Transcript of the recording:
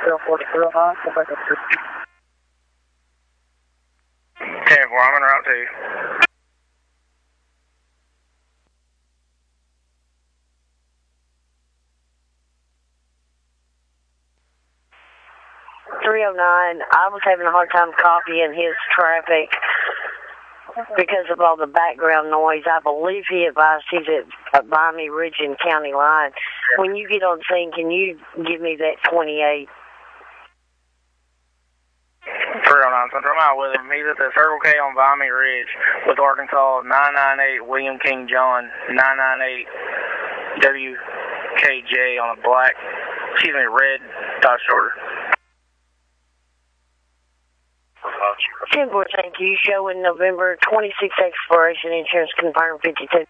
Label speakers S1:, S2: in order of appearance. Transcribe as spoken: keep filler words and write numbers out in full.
S1: ten four, I'm en route to you.
S2: three oh nine, I was having a hard time copying his traffic because of all the background noise. I believe he advised he's at Miami Ridge and County Line. When you get on scene, can you give me that twenty-eight?
S1: three oh nine, Central, I'm out with him. He's at the Circle K on Miami Ridge with Arkansas nine nine eight William King John nine nine eight W K J on a black, excuse me, red Dodge Charger.
S2: ten four, thank you. Showing November twenty-sixth expiration, insurance confirmed fifty-two.